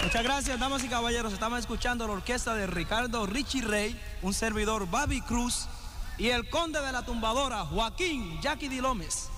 Muchas gracias, damas y caballeros. Estamos escuchando la orquesta de Ricardo Richie Rey, un servidor Bobby Cruz y el conde de la tumbadora, Joaquín Jackie Di Lómez.